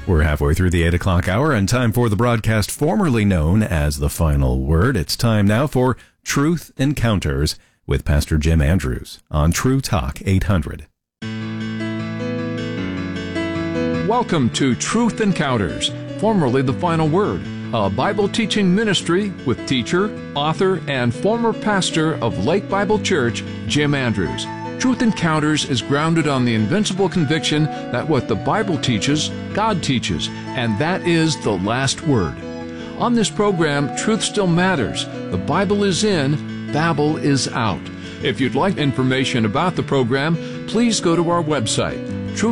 We're halfway through the 8 o'clock hour and time for the broadcast formerly known as The Final Word. It's time now for Truth Encounters with Pastor Jim Andrews on True Talk 800. Welcome to Truth Encounters, formerly The Final Word, a Bible teaching ministry with teacher, author, and former pastor of Lake Bible Church, Jim Andrews. Truth Encounters is grounded on the invincible conviction that what the Bible teaches, God teaches, and that is the last word. On this program, truth still matters. The Bible is in, Babel is out. If you'd like information about the program, please go to our website,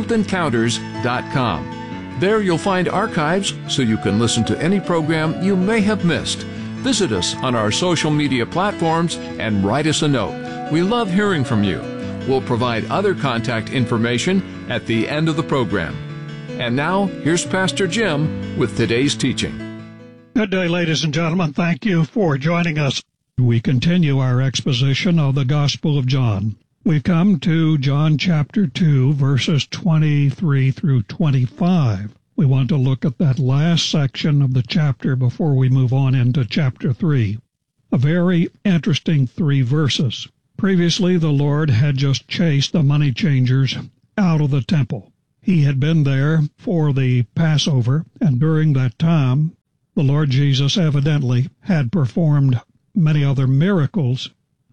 truthencounters.com. There you'll find archives so you can listen to any program you may have missed. Visit us on our social media platforms and write us a note. We love hearing from you. We'll provide other contact information at the end of the program. And now, here's Pastor Jim with today's teaching. Good day, ladies and gentlemen. Thank you for joining us. We continue our exposition of the Gospel of John. We've come to John chapter 2, verses 23 through 25. We want to look at that last section of the chapter before we move on into chapter 3. A very interesting 3 verses. Previously, the Lord had just chased the money changers out of the temple. He had been there for the Passover, and during that time, the Lord Jesus evidently had performed many other miracles,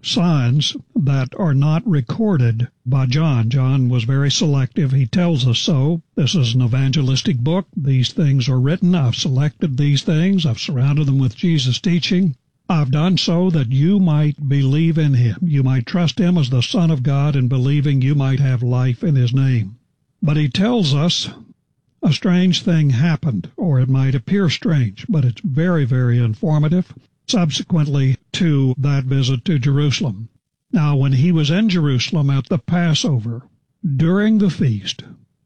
signs that are not recorded by John. John was very selective. He tells us so. This is an evangelistic book. These things are written. I've selected these things. I've surrounded them with Jesus' teaching. I've done so that you might believe in him. You might trust him as the Son of God, and believing you might have life in his name. But he tells us a strange thing happened, or it might appear strange, but it's very, very informative, subsequently to that visit to Jerusalem. Now, when he was in Jerusalem at the Passover, during the feast,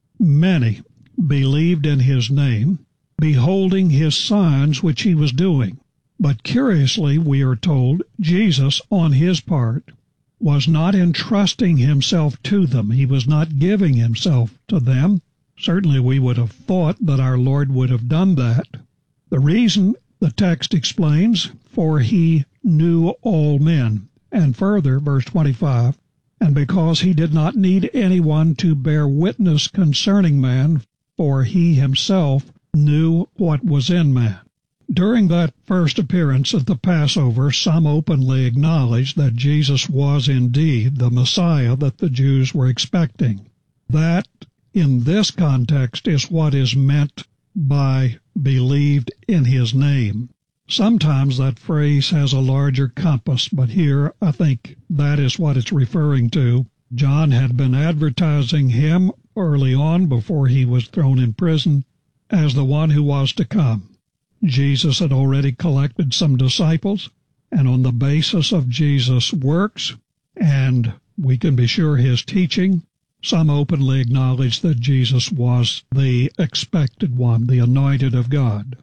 many believed in his name, beholding his signs which he was doing. But curiously, we are told, Jesus, on his part, was not entrusting himself to them. He was not giving himself to them. Certainly we would have thought that our Lord would have done that. The reason, the text explains, for he knew all men. And further, verse 25, and because he did not need anyone to bear witness concerning man, for he himself knew what was in man. During that first appearance at the Passover, some openly acknowledged that Jesus was indeed the Messiah that the Jews were expecting. That, in this context, is what is meant by believed in his name. Sometimes that phrase has a larger compass, but here I think that is what it's referring to. John had been advertising him early on, before he was thrown in prison, as the one who was to come. Jesus had already collected some disciples, and on the basis of Jesus' works, and we can be sure his teaching, some openly acknowledged that Jesus was the expected one, the anointed of God.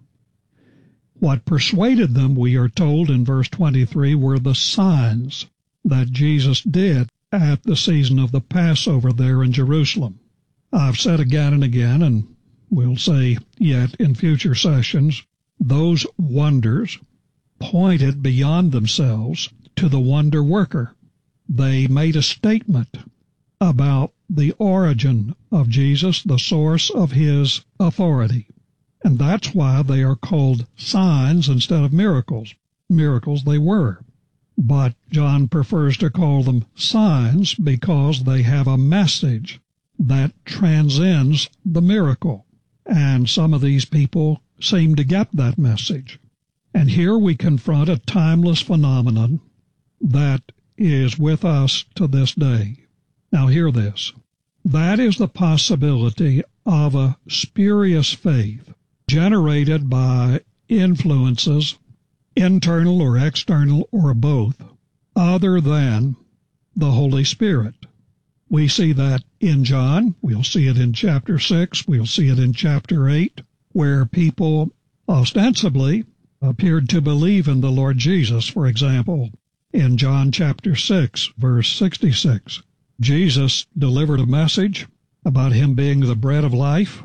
What persuaded them, we are told in verse 23, were the signs that Jesus did at the season of the Passover there in Jerusalem. I've said again and again, and we'll say yet in future sessions, those wonders pointed beyond themselves to the wonder worker. They made a statement about the origin of Jesus, the source of his authority. And that's why they are called signs instead of miracles. Miracles they were. But John prefers to call them signs because they have a message that transcends the miracle. And some of these people seem to get that message. And here we confront a timeless phenomenon that is with us to this day. Now hear this. That is the possibility of a spurious faith generated by influences, internal or external or both, other than the Holy Spirit. We see that in John. We'll see it in chapter 6. We'll see it in chapter 8, where people ostensibly appeared to believe in the Lord Jesus. For example, in John chapter 6, verse 66, Jesus delivered a message about him being the bread of life,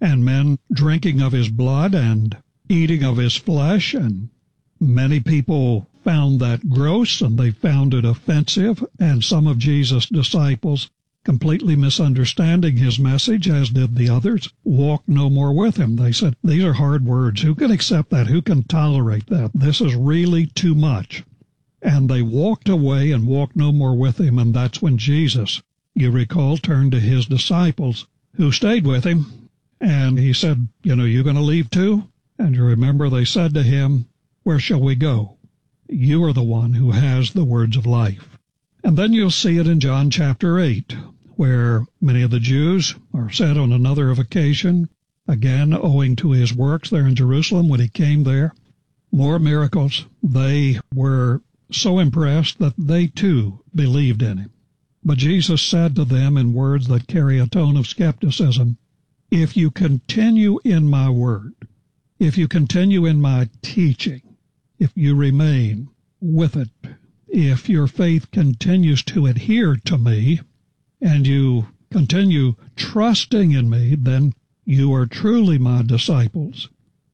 and men drinking of his blood and eating of his flesh, and many people found that gross and they found it offensive, and some of Jesus' disciples, completely misunderstanding his message, as did the others, walked no more with him. They said, these are hard words. Who can accept that? Who can tolerate that? This is really too much. And they walked away and walked no more with him, and that's when Jesus, you recall, turned to his disciples who stayed with him, and he said, you going to leave too? And you remember they said to him, where shall we go? You are the one who has the words of life. And then you'll see it in John chapter 8, where many of the Jews are said on another occasion, again owing to his works there in Jerusalem when he came there, more miracles. They were so impressed that they too believed in him. But Jesus said to them in words that carry a tone of skepticism, if you continue in my word, if you continue in my teaching, if you remain with it, if your faith continues to adhere to me, and you continue trusting in me, then you are truly my disciples,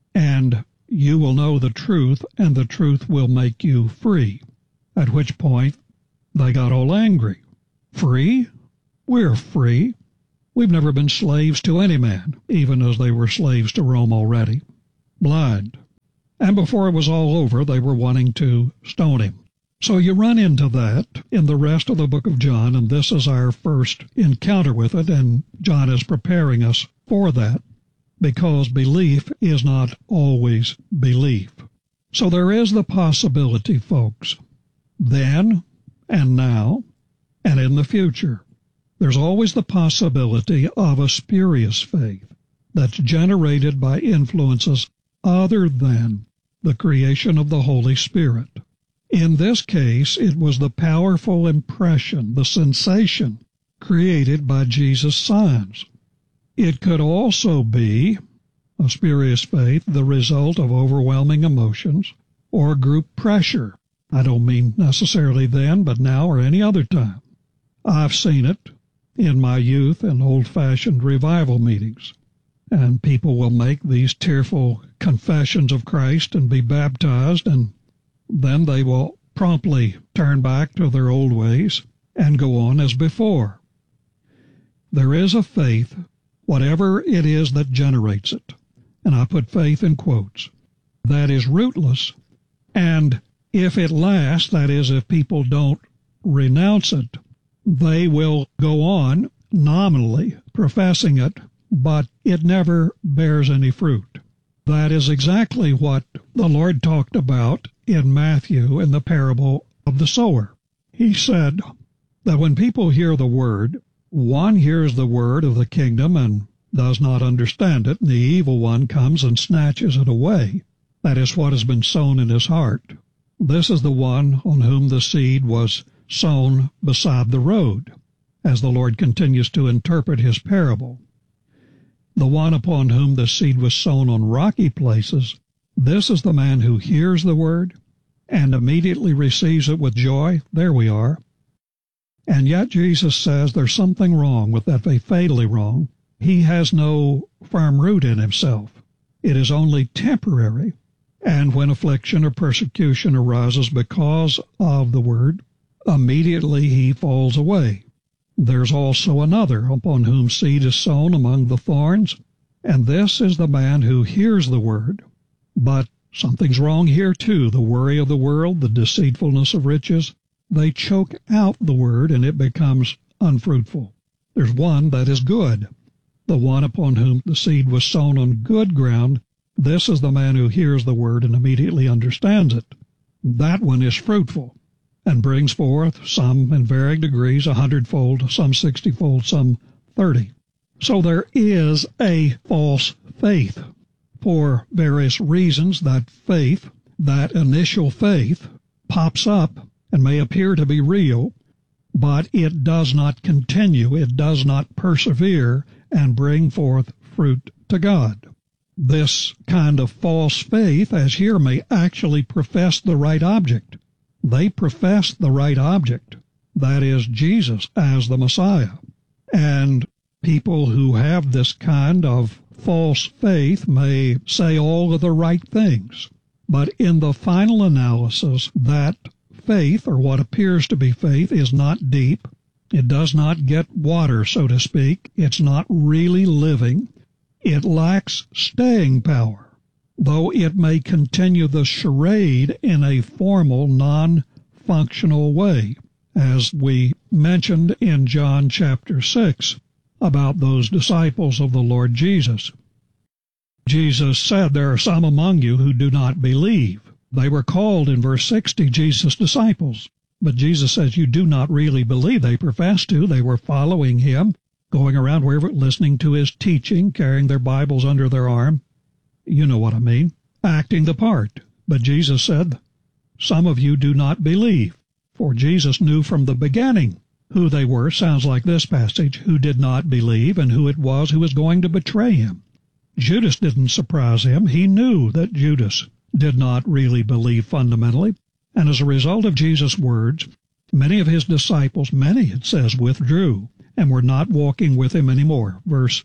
and you will know the truth, and the truth will make you free. At which point they got all angry. Free? We're free. We've never been slaves to any man, even as they were slaves to Rome already. Blind. And before it was all over, they were wanting to stone him. So you run into that in the rest of the book of John, and this is our first encounter with it, and John is preparing us for that, because belief is not always belief. So there is the possibility, folks, then and now and in the future, there's always the possibility of a spurious faith that's generated by influences other than the creation of the Holy Spirit. In this case, it was the powerful impression, the sensation created by Jesus' signs. It could also be a spurious faith, the result of overwhelming emotions or group pressure. I don't mean necessarily then, but now or any other time. I've seen it in my youth in old-fashioned revival meetings, and people will make these tearful confessions of Christ and be baptized, and then they will promptly turn back to their old ways and go on as before. There is a faith, whatever it is that generates it, and I put faith in quotes, that is rootless, and if it lasts, that is, if people don't renounce it, they will go on nominally professing it, but it never bears any fruit. That is exactly what the Lord talked about in Matthew in the parable of the sower. He said that when people hear the word, one hears the word of the kingdom and does not understand it, and the evil one comes and snatches it away. That is what has been sown in his heart. This is the one on whom the seed was sown beside the road, as the Lord continues to interpret his parable. The one upon whom the seed was sown on rocky places, this is the man who hears the word and immediately receives it with joy. There we are. And yet Jesus says there's something wrong with that faith, fatally wrong. He has no firm root in himself. It is only temporary. And when affliction or persecution arises because of the word, immediately he falls away. There's also another upon whom seed is sown among the thorns, and this is the man who hears the word. But something's wrong here too. The worry of the world, the deceitfulness of riches, they choke out the word and it becomes unfruitful. There's one that is good. The one upon whom the seed was sown on good ground, this is the man who hears the word and immediately understands it. That one is fruitful and brings forth, some in varying degrees, 100-fold, some 60-fold, some 30. So there is a false faith. For various reasons, that faith, that initial faith, pops up and may appear to be real, but it does not continue, it does not persevere and bring forth fruit to God. This kind of false faith, as here, may actually profess the right object. They profess the right object, that is, Jesus as the Messiah. And people who have this kind of false faith may say all of the right things, but in the final analysis, that faith, or what appears to be faith, is not deep. It does not get water, so to speak. It's not really living. It lacks staying power, though it may continue the charade in a formal, non-functional way, as we mentioned in John chapter 6 about those disciples of the Lord Jesus. Jesus said, "There are some among you who do not believe." They were called in verse 60 Jesus' disciples. But Jesus says, you do not really believe. They professed to. They were following him, going around wherever, listening to his teaching, carrying their Bibles under their arm. You know what I mean. Acting the part. But Jesus said, some of you do not believe. For Jesus knew from the beginning who they were, sounds like this passage, who did not believe and who it was who was going to betray him. Judas didn't surprise him. He knew that Judas did not really believe fundamentally. And as a result of Jesus' words, many of his disciples, many, it says, withdrew and were not walking with him anymore. Verse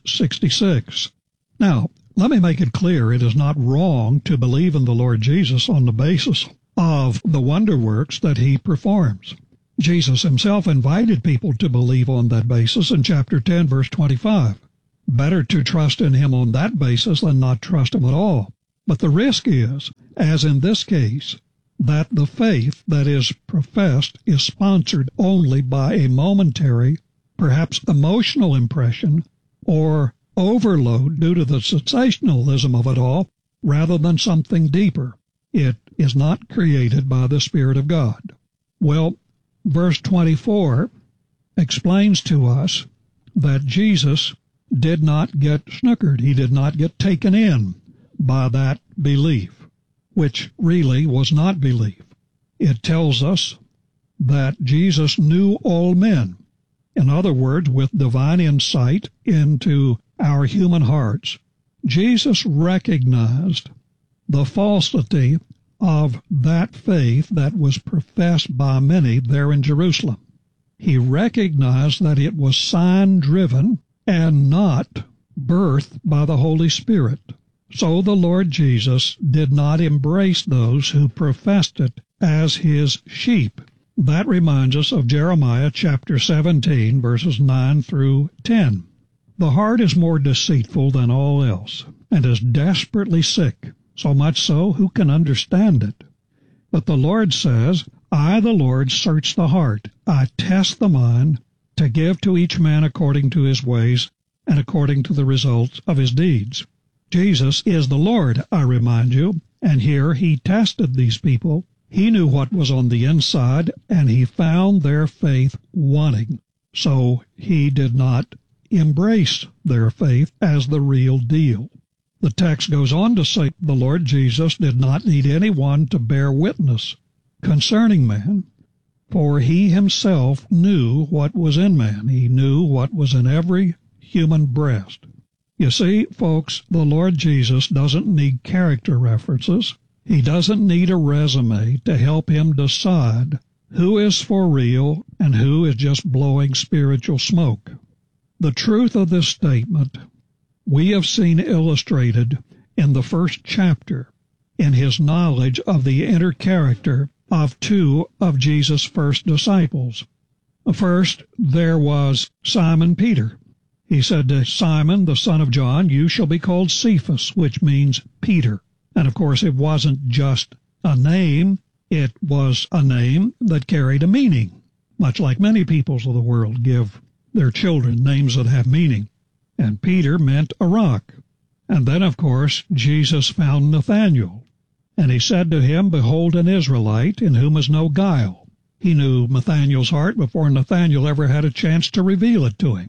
66. Now, let me make it clear, it is not wrong to believe in the Lord Jesus on the basis of the wonder works that he performs. Jesus himself invited people to believe on that basis in chapter 10, verse 25. Better to trust in him on that basis than not trust him at all. But the risk is, as in this case, that the faith that is professed is sponsored only by a momentary, perhaps emotional impression, or overload due to the sensationalism of it all, rather than something deeper. It is not created by the Spirit of God. Well, verse 24 explains to us that Jesus did not get snookered. He did not get taken in by that belief, which really was not belief. It tells us that Jesus knew all men. In other words, with divine insight into our human hearts, Jesus recognized the falsity of that faith that was professed by many there in Jerusalem. He recognized that it was sign-driven and not birthed by the Holy Spirit. So the Lord Jesus did not embrace those who professed it as his sheep. That reminds us of Jeremiah chapter 17, verses 9 through 10. The heart is more deceitful than all else, and is desperately sick, so much so, who can understand it? But the Lord says, I, the Lord, search the heart. I test the mind, to give to each man according to his ways, and according to the results of his deeds. Jesus is the Lord, I remind you, and here he tested these people. He knew what was on the inside, and he found their faith wanting. So he did not embrace their faith as the real deal. The text goes on to say the Lord Jesus did not need anyone to bear witness concerning man, for he himself knew what was in man. He knew what was in every human breast. You see, folks, the Lord Jesus doesn't need character references. He doesn't need a resume to help him decide who is for real and who is just blowing spiritual smoke. The truth of this statement we have seen illustrated in the first chapter in his knowledge of the inner character of two of Jesus' first disciples. First, there was Simon Peter. He said to Simon, the son of John, you shall be called Cephas, which means Peter. And of course, it wasn't just a name, it was a name that carried a meaning, much like many peoples of the world give their children names that have meaning. And Peter meant a rock. And then, of course, Jesus found Nathanael. And he said to him, behold an Israelite in whom is no guile. He knew Nathanael's heart before Nathanael ever had a chance to reveal it to him.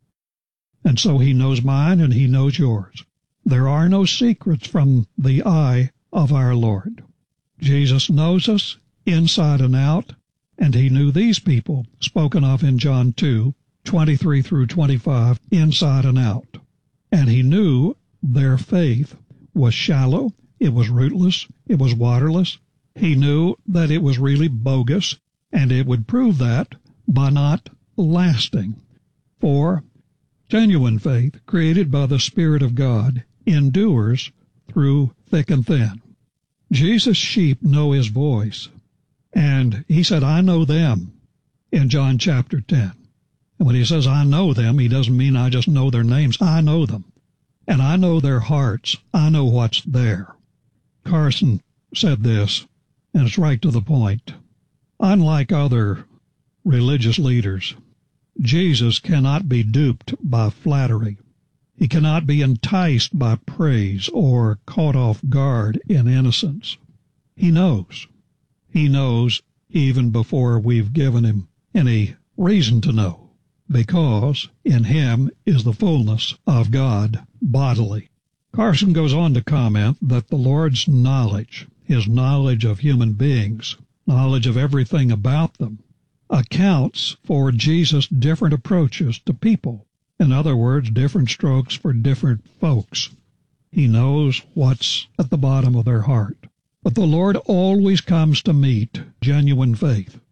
And so he knows mine and he knows yours. There are no secrets from the eye of our Lord. Jesus knows us inside and out, and he knew these people, spoken of in John 2, 23 through 25, inside and out. And he knew their faith was shallow, it was rootless, it was waterless. He knew that it was really bogus, and it would prove that by not lasting. For Genuine faith, created by the Spirit of God, endures through thick and thin. Jesus' sheep know his voice, and he said, I know them, in John chapter 10. And when he says, I know them, he doesn't mean I just know their names. I know them, and I know their hearts. I know what's there. Carson said this, and it's right to the point. Unlike other religious leaders, Jesus cannot be duped by flattery. He cannot be enticed by praise or caught off guard in innocence. He knows. He knows even before we've given him any reason to know, because in him is the fullness of God bodily. Carson goes on to comment that the Lord's knowledge, his knowledge of human beings, knowledge of everything about them, accounts for Jesus' different approaches to people. In other words, different strokes for different folks. He knows what's at the bottom of their heart. But the Lord always comes to meet genuine faith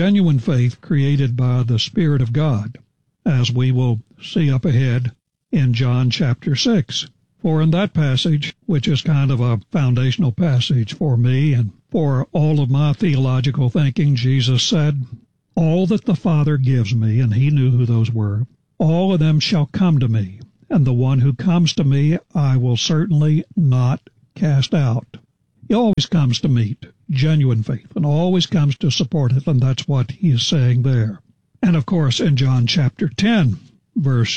created by the Spirit of God, as we will see up ahead in John chapter 6. For in that passage, which is kind of a foundational passage for me and for all of my theological thinking, Jesus said, all that the Father gives me, and he knew who those were, all of them shall come to me, and the one who comes to me I will certainly not cast out. He always comes to meet genuine faith and always comes to support it, and that's what he is saying there. And of course, in John chapter 10, verse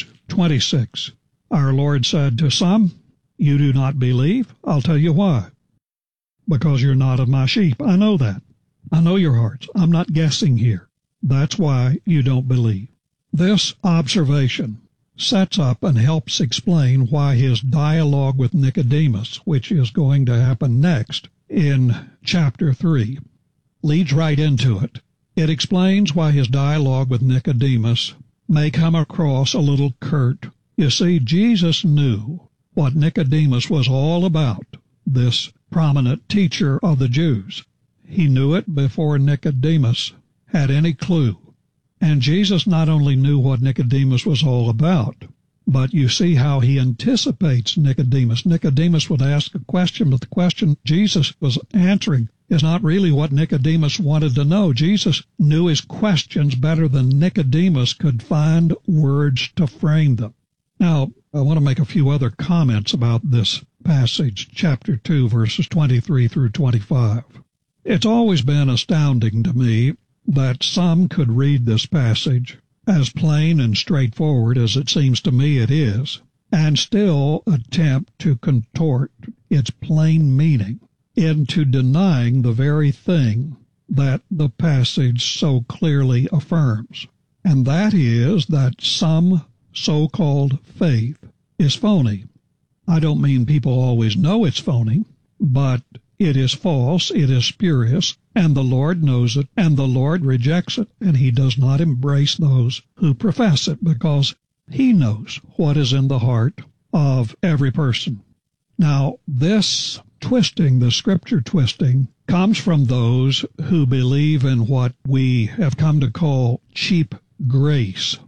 26, our Lord said to some, you do not believe? I'll tell you why. Because you're not of my sheep. I know that. I know your hearts. I'm not guessing here. That's why you don't believe. This observation sets up and helps explain why his dialogue with Nicodemus, which is going to happen next in chapter 3, leads right into it. It explains why his dialogue with Nicodemus may come across a little curt. You see, Jesus knew what Nicodemus was all about, this prominent teacher of the Jews. He knew it before Nicodemus had any clue. And Jesus not only knew what Nicodemus was all about, but you see how he anticipates Nicodemus. Nicodemus would ask a question, but the question Jesus was answering is not really what Nicodemus wanted to know. Jesus knew his questions better than Nicodemus could find words to frame them. Now, I want to make a few other comments about this passage, chapter 2, verses 23 through 25. It's always been astounding to me that some could read this passage as plain and straightforward as it seems to me it is, and still attempt to contort its plain meaning into denying the very thing that the passage so clearly affirms, and that is that some so-called faith is phony. I don't mean people always know it's phony, but it is false, it is spurious, and the Lord knows it, and the Lord rejects it, and he does not embrace those who profess it, because he knows what is in the heart of every person. Now, this twisting, the scripture twisting, comes from those who believe in what we have come to call cheap grace.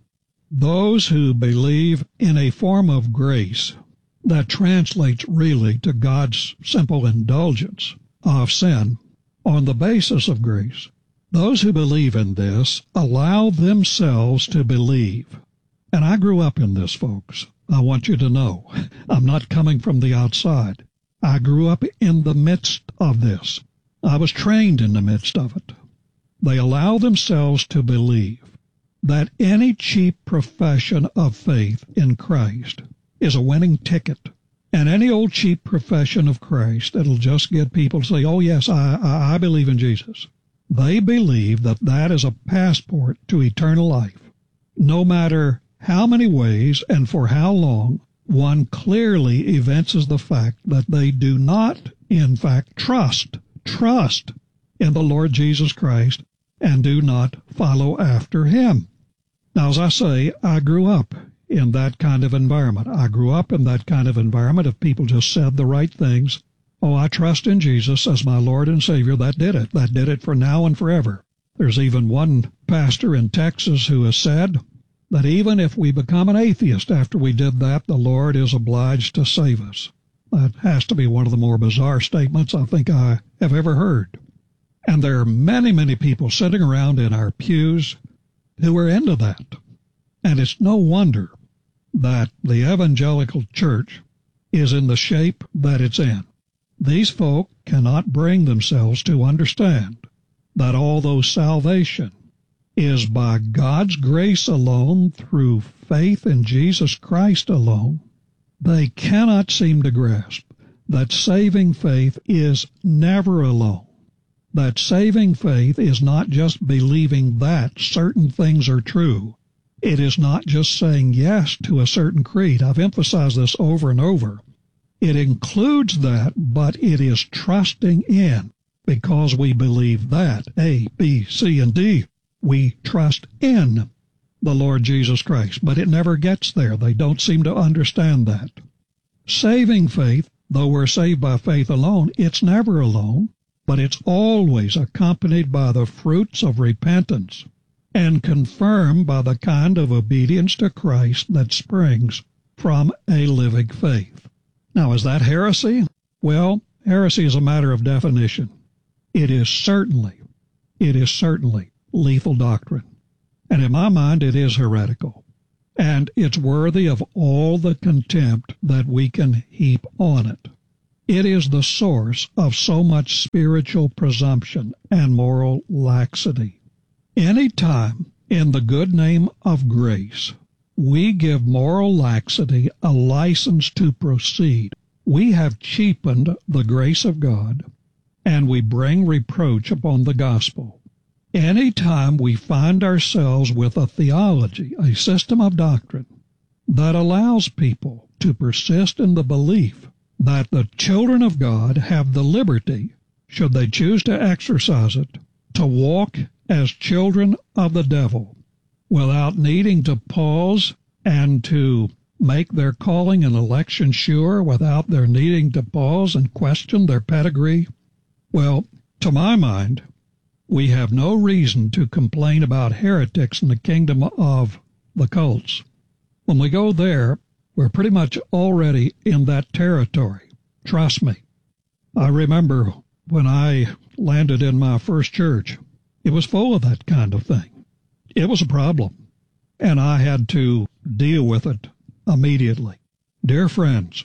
Those who believe in a form of grace that translates really to God's simple indulgence of sin on the basis of grace. Those who believe in this allow themselves to believe. And I grew up in this, folks. I want you to know. I'm not coming from the outside. I grew up in the midst of this. I was trained in the midst of it. They allow themselves to believe that any cheap profession of faith in Christ is a winning ticket. And any old cheap profession of Christ that'll just get people to say, oh, yes, I believe in Jesus. They believe that that is a passport to eternal life. No matter how many ways and for how long, one clearly evinces the fact that they do not, in fact, trust in the Lord Jesus Christ and do not follow after him. Now, as I say, I grew up in that kind of environment. I grew up in that kind of environment of people just said the right things. Oh, I trust in Jesus as my Lord and Savior. That did it. That did it for now and forever. There's even one pastor in Texas who has said, that even if we become an atheist after we did that, the Lord is obliged to save us. That has to be one of the more bizarre statements I think I have ever heard. And there are many, many people sitting around in our pews who are into that. And it's no wonder that the evangelical church is in the shape that it's in. These folk cannot bring themselves to understand that although salvation is by God's grace alone, through faith in Jesus Christ alone, they cannot seem to grasp that saving faith is never alone. That saving faith is not just believing that certain things are true. It is not just saying yes to a certain creed. I've emphasized this over and over. It includes that, but it is trusting in, because we believe that, A, B, C, and D. We trust in the Lord Jesus Christ, but it never gets there. They don't seem to understand that. Saving faith, though we're saved by faith alone, it's never alone, but it's always accompanied by the fruits of repentance and confirmed by the kind of obedience to Christ that springs from a living faith. Now, is that heresy? Well, heresy is a matter of definition. It is certainly lethal doctrine. And in my mind, it is heretical. And it's worthy of all the contempt that we can heap on it. It is the source of so much spiritual presumption and moral laxity. Any time in the good name of grace we give moral laxity a license to proceed, we have cheapened the grace of God, and we bring reproach upon the gospel. Any time we find ourselves with a theology, a system of doctrine, that allows people to persist in the belief that the children of God have the liberty, should they choose to exercise it, to walk as children of the devil without needing to pause and to make their calling and election sure, without their needing to pause and question their pedigree, well, to my mind, we have no reason to complain about heretics in the kingdom of the cults. When we go there, we're pretty much already in that territory. Trust me. I remember when I landed in my first church, it was full of that kind of thing. It was a problem, and I had to deal with it immediately. Dear friends,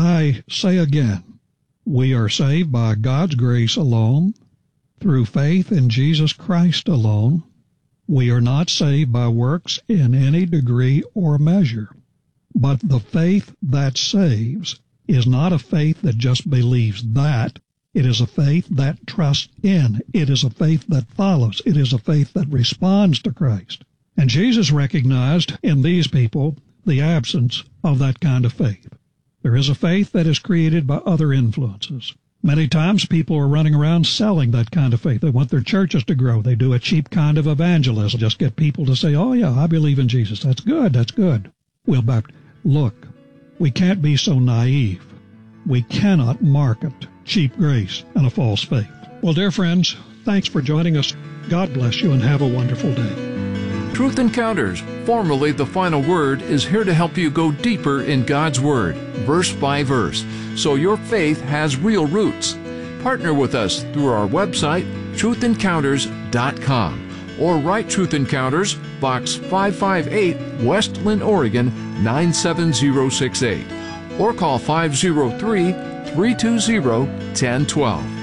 I say again, we are saved by God's grace alone, through faith in Jesus Christ alone. We are not saved by works in any degree or measure. But the faith that saves is not a faith that just believes that. It is a faith that trusts in. It is a faith that follows. It is a faith that responds to Christ. And Jesus recognized in these people the absence of that kind of faith. There is a faith that is created by other influences. Many times people are running around selling that kind of faith. They want their churches to grow. They do a cheap kind of evangelism. Just get people to say, oh yeah, I believe in Jesus. That's good. That's good. Well, but look, we can't be so naive. We cannot market cheap grace and a false faith. Well, dear friends, thanks for joining us. God bless you and have a wonderful day. Truth Encounters, formerly The Final Word, is here to help you go deeper in God's Word, verse by verse, so your faith has real roots. Partner with us through our website, truthencounters.com, or write Truth Encounters, Box 558, West Linn, Oregon 97068, or call 503-320-1012.